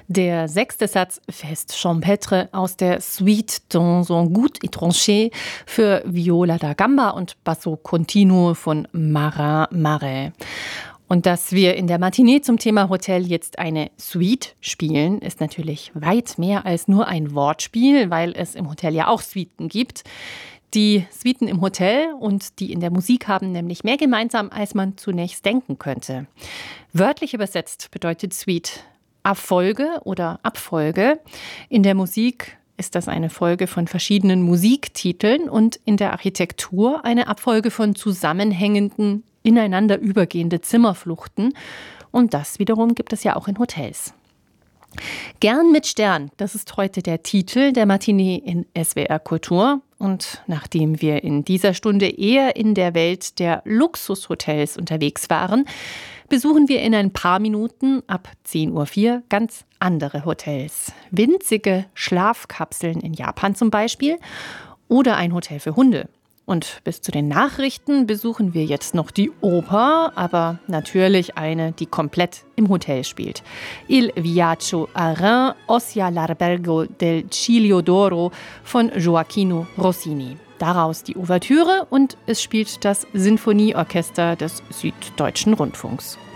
Der 6. Satz Fest champêtre aus der Suite dans un goût étranger für Viola da Gamba und Basso Continuo von Marin Marais. Und dass wir in der Matinee zum Thema Hotel jetzt eine Suite spielen, ist natürlich weit mehr als nur ein Wortspiel, weil es im Hotel ja auch Suiten gibt. Die Suiten im Hotel und die in der Musik haben nämlich mehr gemeinsam, als man zunächst denken könnte. Wörtlich übersetzt bedeutet Suite Abfolge oder Abfolge. In der Musik ist das eine Folge von verschiedenen Musiktiteln und in der Architektur eine Abfolge von zusammenhängenden, ineinander übergehende Zimmerfluchten. Und das wiederum gibt es ja auch in Hotels. Gern mit Stern, das ist heute der Titel der Matinee in SWR Kultur. Und nachdem wir in dieser Stunde eher in der Welt der Luxushotels unterwegs waren, besuchen wir in ein paar Minuten ab 10.04 Uhr ganz andere Hotels. Winzige Schlafkapseln in Japan zum Beispiel oder ein Hotel für Hunde. Und bis zu den Nachrichten besuchen wir jetzt noch die Oper, aber natürlich eine, die komplett im Hotel spielt. Il Viaggio a Reims, ossia l'albergo del Ciglio d'Oro von Gioachino Rossini. Daraus die Ouvertüre und es spielt das Sinfonieorchester des Süddeutschen Rundfunks.